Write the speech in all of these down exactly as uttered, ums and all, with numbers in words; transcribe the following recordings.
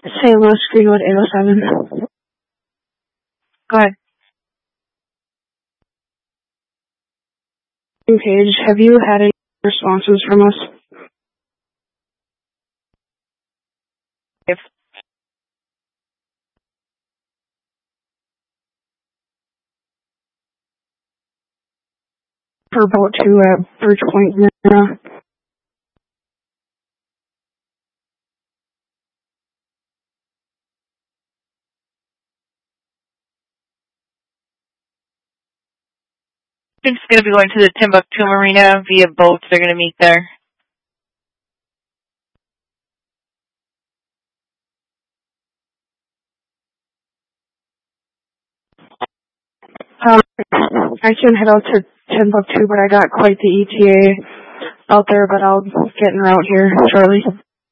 Saint Louis, Greenwood, eight oh seven. Go ahead. Page, have you had any responses from us? If For boat two at Birch Point, Marina. it's going to be going to the Timbuktu Marina via boats. They're going to meet there. Um, I can head out to Timbuktu, but I got quite the E T A out there, but I'll get en route here shortly.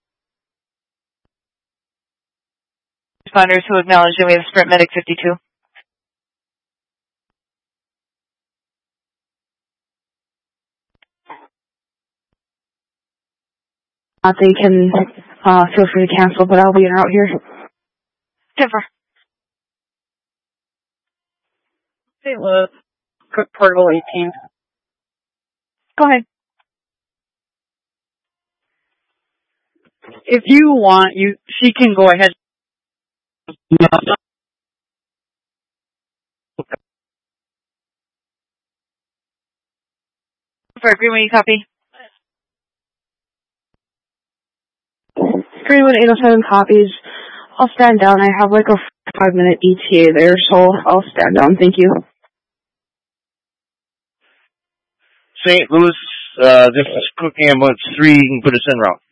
Responders who acknowledge that we have Sprint Medic fifty-two. Uh, they can uh, feel free to cancel, but I'll be en route here. Denver. Saint Louis, Cook Portable eighteen. Go ahead. If you want, you she can go ahead. For Greenwood, you copy? Greenwood eight oh seven copies. I'll stand down. I have like a five minute E T A there, so I'll stand down. Thank you. Saint Louis, uh, this is Cook Ambulance three. You can put us en route.